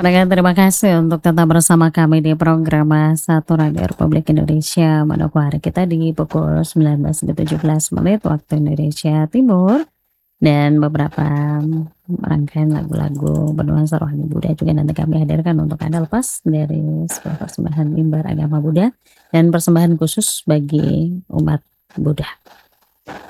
Terima kasih untuk tetap bersama kami di program Satu Radio Republik Indonesia Manokwari kita di pukul 19.17 waktu Indonesia Timur dan beberapa rangkaian lagu-lagu bernuansa rohani Buddha juga nanti kami hadirkan untuk Anda lepas dari sebuah persembahan mimbar agama Buddha dan persembahan khusus bagi umat Buddha.